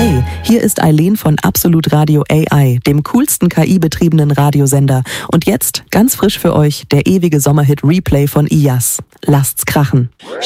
Hey, hier ist Eileen von Absolut Radio AI, dem coolsten KI-betriebenen Radiosender. Und jetzt, ganz frisch für euch, der ewige Sommerhit Replay von Iyas. Lasst's krachen.